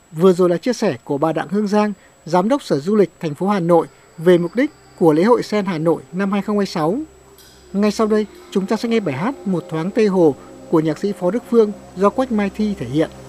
Vừa rồi là chia sẻ của bà Đặng Hương Giang, Giám đốc Sở Du lịch thành phố Hà Nội về mục đích của lễ hội Sen Hà Nội năm 2026. Ngay sau đây, chúng ta sẽ nghe bài hát Một thoáng Tây Hồ của nhạc sĩ Phó Đức Phương do Quách Mai Thi thể hiện.